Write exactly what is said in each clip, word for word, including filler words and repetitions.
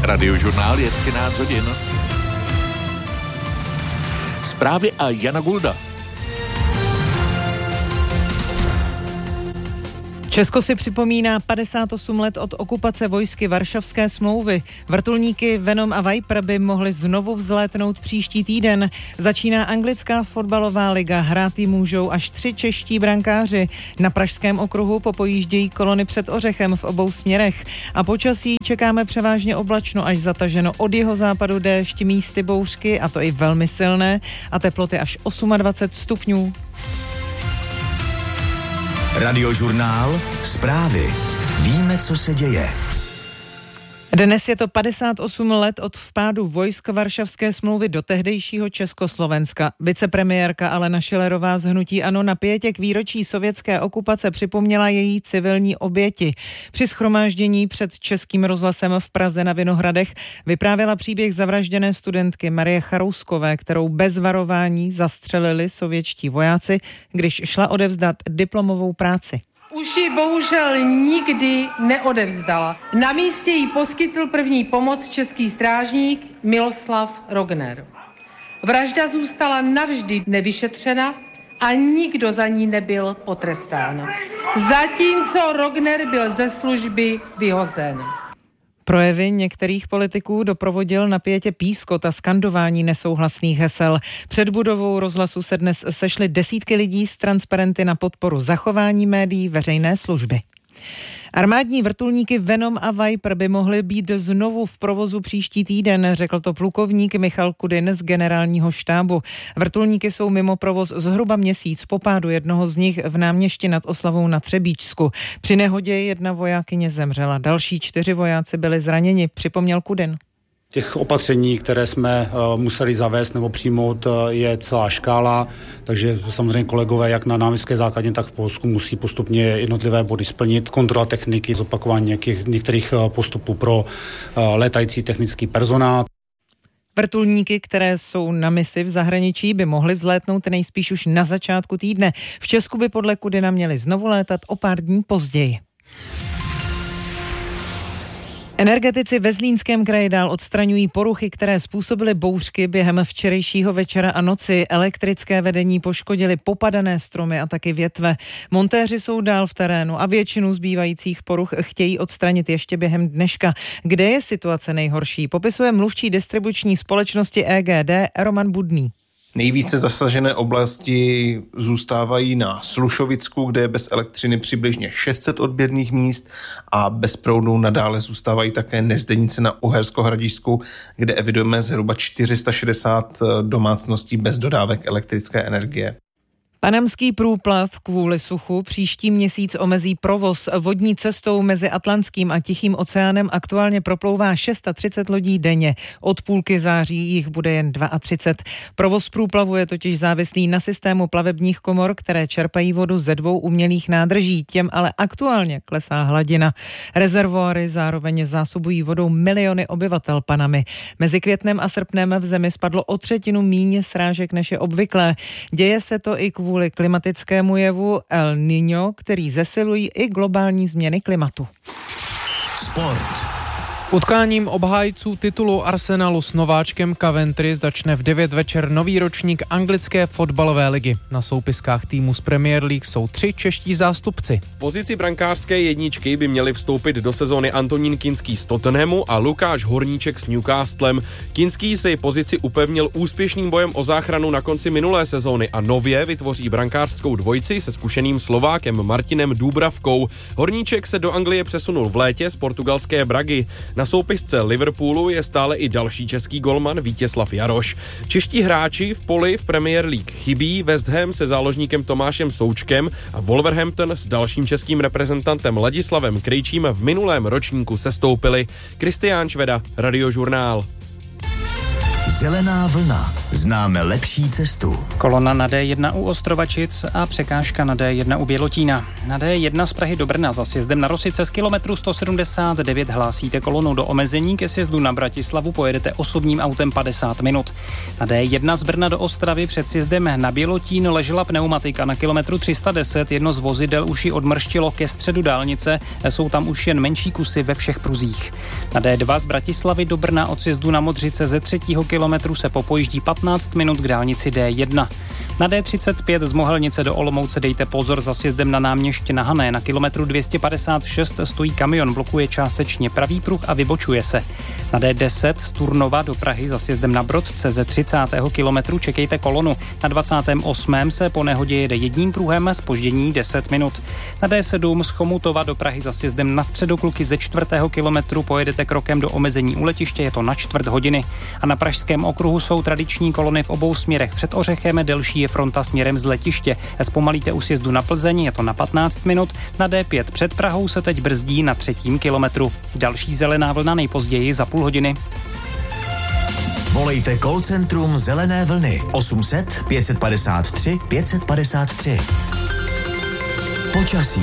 Radiožurnál je třináct hodin. Zprávy a Jana Gulda. Česko si připomíná padesát osm let od okupace vojsky Varšavské smlouvy. Vrtulníky Venom a Viper by mohly znovu vzlétnout příští týden. Začíná anglická fotbalová liga, hrát jí můžou až tři čeští brankáři. Na Pražském okruhu popojíždějí kolony před Ořechem v obou směrech. A počasí čekáme převážně oblačno až zataženo, od jihozápadu déšť, místy bouřky, a to i velmi silné, a teploty až dvacet osm stupňů. Radiožurnál, zprávy. Víme, co se děje. Dnes je to padesát osm let od vpádu vojsk Varšavské smlouvy do tehdejšího Československa. Vicepremiérka Alena Schillerová z hnutí ANO na pětě k výročí sovětské okupace připomněla její civilní oběti. Při shromáždění před Českým rozhlasem v Praze na Vinohradech vyprávěla příběh zavražděné studentky Marie Charouskové, kterou bez varování zastřelili sovětští vojáci, když šla odevzdat diplomovou práci. Už ji bohužel nikdy neodevzdala. Na místě jí poskytl první pomoc český strážník Miloslav Rogner. Vražda zůstala navždy nevyšetřena a nikdo za ní nebyl potrestán. Zatímco Rogner byl ze služby vyhozen. Projevy některých politiků doprovodil na pětě pískot a skandování nesouhlasných hesel. Před budovou rozhlasu se dnes sešly desítky lidí s transparenty na podporu zachování médií veřejné služby. Armádní vrtulníky Venom a Viper by mohly být znovu v provozu příští týden, řekl to plukovník Michal Kudyn z generálního štábu. Vrtulníky jsou mimo provoz zhruba měsíc po pádu jednoho z nich v Náměšti nad Oslavou na Třebíčsku. Při nehodě jedna vojákyně zemřela, další čtyři vojáci byli zraněni, připomněl Kudyn. Těch opatření, které jsme uh, museli zavést nebo přijmout, uh, je celá škála, takže samozřejmě kolegové jak na náměstské základně, tak v Polsku musí postupně jednotlivé body splnit, kontrola techniky, zopakování nějakých, některých uh, postupů pro uh, létající technický personál. Vrtulníky, které jsou na misi v zahraničí, by mohly vzlétnout nejspíš už na začátku týdne. V Česku by podle Kudyna měli znovu létat o pár dní později. Energetici ve Zlínském kraji dál odstraňují poruchy, které způsobily bouřky během včerejšího večera a noci. Elektrické vedení poškodily popadané stromy a taky větve. Montéři jsou dál v terénu a většinu zbývajících poruch chtějí odstranit ještě během dneška. Kde je situace nejhorší, popisuje mluvčí distribuční společnosti E G D Roman Budný. Nejvíce zasažené oblasti zůstávají na Slušovicku, kde je bez elektřiny přibližně šest set odběrných míst a bez proudu nadále zůstávají také Nezdenice na Uhersko-Hradišťsku, kde evidujeme zhruba čtyři sta šedesát domácností bez dodávek elektrické energie. Panamský průplav kvůli suchu příští měsíc omezí provoz. Vodní cestou mezi Atlantským a Tichým oceánem aktuálně proplouvá tři sta lodí denně. Od půlky září jich bude jen třicet dva. Provoz průplavu je totiž závislý na systému plavebních komor, které čerpají vodu ze dvou umělých nádrží. Těm ale aktuálně klesá hladina. Rezervoáry zároveň zásobují vodou miliony obyvatel Panamy. Mezi květnem a srpnem v zemi spadlo o třetinu míň srážek než je obvyklé. Děje se to i kvůli kvůli klimatickému jevu El Niño, který zesilují i globální změny klimatu. Sport. Utkáním obhájců titulu Arsenalu s nováčkem Coventry začne v devět večer nový ročník anglické fotbalové ligy. Na soupiskách týmu z Premier League jsou tři čeští zástupci. V pozici brankářské jedničky by měli vstoupit do sezóny Antonín Kinský z Tottenhamu a Lukáš Horníček s Newcastlem. Kinský si pozici upevnil úspěšným bojem o záchranu na konci minulé sezóny a nově vytvoří brankářskou dvojici se zkušeným Slovákem Martinem Dúbravkou. Horníček se do Anglie přesunul v létě z portugalské Bragy. Na soupisce Liverpoolu je stále i další český golman Vítězslav Jaroš. Čeští hráči v poli v Premier League chybí, West Ham se záložníkem Tomášem Součkem a Wolverhampton s dalším českým reprezentantem Ladislavem Krejčím v minulém ročníku sestoupili. Kristián Šveda, Radiožurnál. Zelená vlna. Známe lepší cestu. Kolona na D jedna u Ostrovačic a překážka na D jedna u Bělotína. Na D jedna z Prahy do Brna za sjezdem na Rosice z kilometru sto sedmdesát devět hlásíte kolonu do omezení, ke sjezdu na Bratislavu pojedete osobním autem padesát minut. Na D jedna z Brna do Ostravy před sjezdem na Bělotín ležela pneumatika na kilometru tři sta deset, jedno z vozidel už ji odmrštilo ke středu dálnice, jsou tam už jen menší kusy ve všech pruzích. Na D dva z Bratislavy do Brna od sjezdu na Modřice ze třetího kilometru se popojíždí patnáct minut k dálnici D jedna. Na D třicet pět z Mohelnice do Olomouce dejte pozor za sjezdem na Náměšť na Hané. Na kilometru dvě stě padesát šest stojí kamion, blokuje částečně pravý pruh a vybočuje se. Na D deset z Turnova do Prahy za sjezdem na Brodce ze třicátého kilometru čekejte kolonu. Na dvacátém osmém se po nehodě jede jedním pruhem, zpoždění deset minut. Na D sedm z Chomutova do Prahy za sjezdem na Středokluky ze čtvrtého kilometru pojedete krokem do omezení u letiště, je to na čtvrt hodiny. A na Pražském okruhu jsou tradiční kolony v obou směrech. Před Ořechem delší je fronta směrem z letiště. Zpomalíte u sjezdu na Plzeň, je to na patnáct minut. Na D pět před Prahou se teď brzdí na třetím kilometru. Další zelená vlna nejpozději za půl hodiny. Volejte call centrum Zelené vlny osm set pět padesát tři pět padesát tři. Počasí.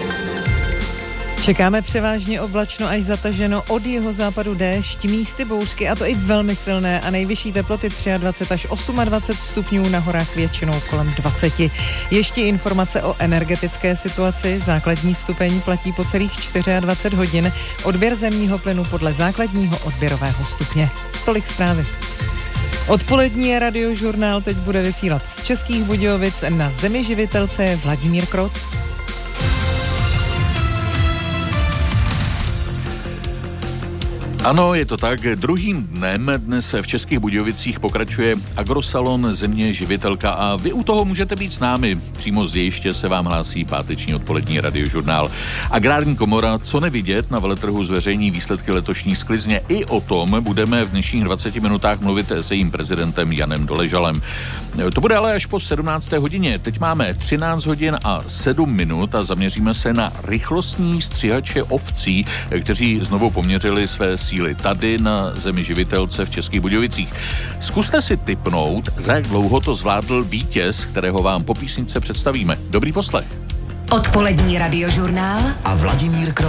Čekáme převážně oblačno až zataženo, od jihozápadu déšť, místy bouřky, a to i velmi silné, a nejvyšší teploty dvacet tři až dvacet osm stupňů, na horách většinou kolem dvacet. Ještě informace o energetické situaci. Základní stupeň platí po celých dvacet čtyři hodin, odběr zemního plynu podle základního odběrového stupně. Tolik zprávy. Odpolední radiožurnál teď bude vysílat z Českých Budějovic, na Zemi živitelce Vladimír Kroc. Ano, je to tak. Druhým dnem dnes v Českých Budějovicích pokračuje Agrosalon Země živitelka a vy u toho můžete být s námi. Přímo z dějiště se vám hlásí páteční odpolední radiožurnál. Agrární komora, co nevidět, na veletrhu zveřejní výsledky letošní sklizně. I o tom budeme v dnešních dvaceti minutách mluvit s jejím prezidentem Janem Doležalem. To bude ale až po sedmnácté hodině. Teď máme třináct hodin a sedm minut a zaměříme se na rychlostní stříhače ovcí, kteří znovu poměřili své síly tady na Zemi živitelce v Českých Budějovicích. Zkuste si tipnout, za jak dlouho to zvládl vítěz, kterého vám po písničce představíme. Dobrý poslech. Odpolední radiožurnál a Vladimír Kroc.